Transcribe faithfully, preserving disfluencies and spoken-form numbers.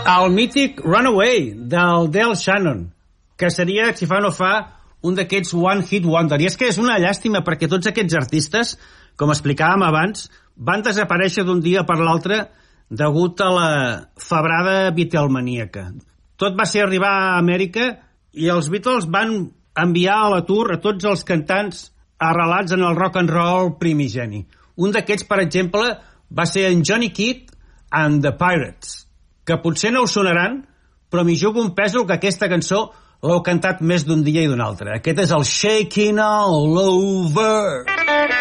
El mític Runaway, del Del Shannon, que seria, si fa no fa, un d'aquests One Hit Wonder. I és que és una llàstima, perquè tots aquests artistes, com explicàvem abans, van desaparèixer d'un dia per l'altre degut a la febrada beatlemaníaca. Tot va ser arribar a Amèrica i els Beatles van enviar a l'atur a tots els cantants arrelats en el rock and roll primigeni. Un d'aquests, per exemple, va ser en Johnny Kidd and the Pirates, que potser no us sonaran, però m'hi jugo un pèsol que aquesta cançó l'heu cantat més d'un dia i d'un altre. Aquest és el Shaking All Over.